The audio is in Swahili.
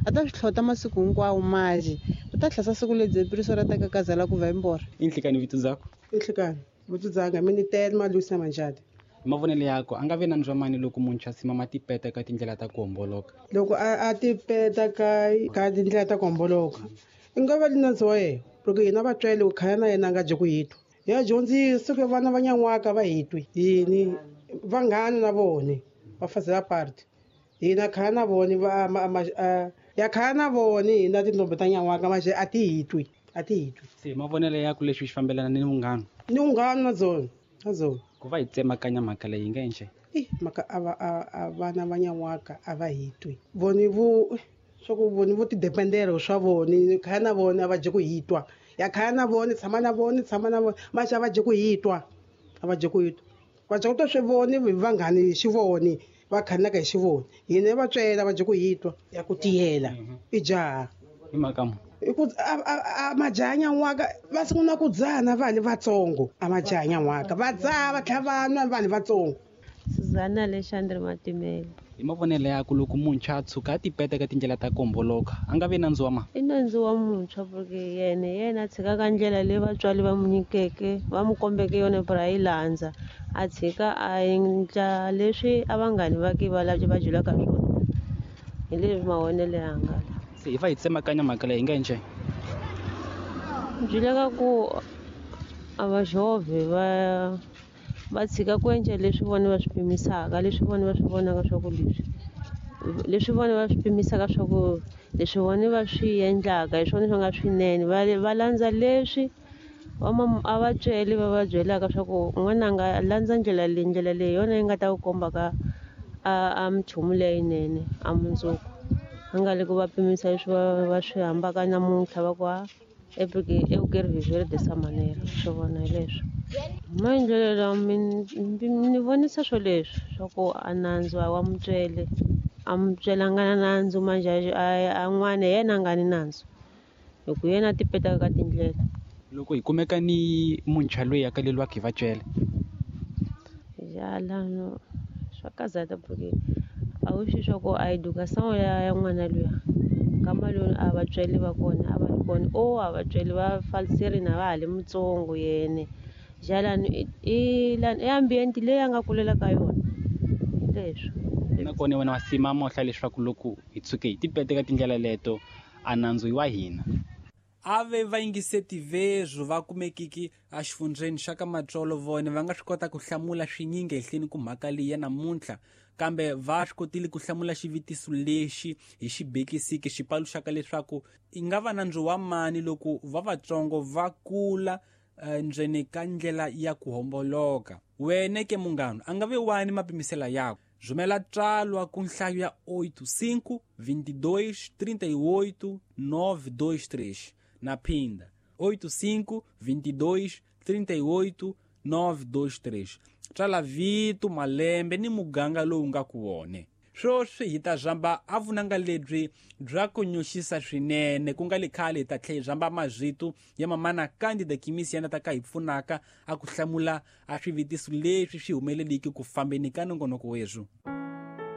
a ta swi hlota masiku hinkwawo maji u ta hlasa siku lebyi piriso ra takakazela ku vembora inhlikani vitu zako inhlikani vutu dzanga mini tele malusa manjati hi mavonelo yako a nga vi na ndzwamani loko munhu a simama tipeta ka tindlela ta ku homboloka loko a tipeta ka tindlela ta ku homboloka i nga va linandzi wa yena loko hina vatswele ku khaya na yena a nga dyi ku hitwa ya dyondzisi ku vana va nyan'waka va hitwi yini vanghani na vone va fazela part hina khaya na vone ya khaya na vone hina tintombi ta nyan'waka maje a ti hitwi se mavonelo yako leswi swi fambelana ni munghana na zona ku va hi tsemakanya mhaka leyi nga enxe mhaka a vana va nyan'waka a va hitwi voni swa ku voni vo tidependela swa voni khaya na vone a va dyi ku hitwa ya khaya na vone tshama na vone maxa va dyi ku hitwa va dyi ku twa swi voni vanghani hi xivoni va khanaka hi xivoni hina vatswela va dyi ku hitwa ya ku tiyela i jaha hi mhaka a majaha nyan'waka va sungula ku dzaha na vanhu vatsongo a majaha nyan'waka va dzaha va tlhela vanwa vanhu vatsongo Suzana Alexandre Matimela. hi mavonelo yako loko muntshwa a tshuka a tipeta ka tindlela ta ku homboloka a nga vi nandzu wa ma I nandzu wa muntshwa porque yena a tshikaka ndlela leyi vatswari va n'wi nyikeke va n'wi kombeke yona ku a yi landza a tshika a endla leswi a vanghani vake va byelaka swona hi leswi mavonelo ya nga se hi va hi tsemakanya mhaka leyi hi nga enxe byelaka ku a vaxove va tshika ku endla leswi vona va swi pimisaka leswi vona va swi vonaka swa ku leswi vona va swi pimisaka swa ku leswi vona va swi endlaka hi swona swi nga swinene va landza leswi a vatsweli va va byelaka swa ku n'wana a nga landza ndlela leyi yona yi nga ta ku kombaka a minchumu leyinene a mundzuku a nga le ku va pimisa leswi va swi hambaka namuntlha va ku evukeri visuele desa manera swi vona hi leswo maendlelo lawa ni vonisa swo leswi swa ku a nandzu wa mutswele a mutswele a nga na nandzu manje a n'wana yena a nga ni nandzu hi ku yena a tipetaka ka tindlela loko hi kumeka ni muntshwa loyi a kaleliwaka hi vatswele lano swa kazata porque a wu swi swa ku a education ya n'wana luya kama loyi a vatsweli va kona a va ri kona a vatsweli va faliserina va ha le mutsongo yene jalano i ambient leyi a nga kulela ka yona leswo nakona wena wa simama mohla leswaku loko hi tshuke hi tipete ka tindlela leto a nandzu hi wa hina ave vayingiseti vezwo va kumekiki a xifundzeni xa ka Matsolo vone va nga swi kota ku hlamula swinyingi ehenhleni ku mhaka leyi ya namuntlha kambe va swi kotile ku hlamula xivitiso lexi hi xibekisiki xi paluxaka leswaku i nga va nandzu wa mani loko vavatsongo va kula ndzeni ka ndlela ya ku homboloka wene ke munghano a nga ve wani mapimisela yako rhumela tsalwa ku nhlayo ya 85 22 38 923 na phinda 85 22 38 923 tsala vito malembe ni muganga lowu nga ku wone swoswi hi ta zhamba a vunanga lebyi bya ku nyoxisa swinene ku nga le khale hi ta tlhe hi zhamba mazito ya mamana Candida Kimisi yana ta ka hi pfunaka a ku hlamula a swivitiso leswi swi humeleliki ku fambeni ka nongonoko weswo